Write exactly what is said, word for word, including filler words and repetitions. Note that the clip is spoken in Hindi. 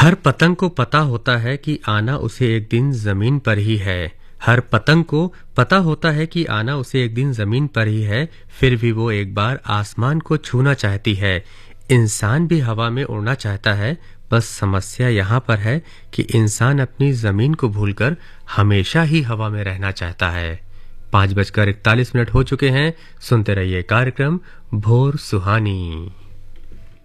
हर पतंग को पता होता है कि आना उसे एक दिन जमीन पर ही है। हर पतंग को पता होता है कि आना उसे एक दिन जमीन पर ही है, फिर भी वो एक बार आसमान को छूना चाहती है। इंसान भी हवा में उड़ना चाहता है, बस समस्या यहाँ पर है कि इंसान अपनी जमीन को भूलकर हमेशा ही हवा में रहना चाहता है। पाँच बजकर इकतालीस मिनट हो चुके हैं। सुनते रहिए कार्यक्रम भोर सुहानी।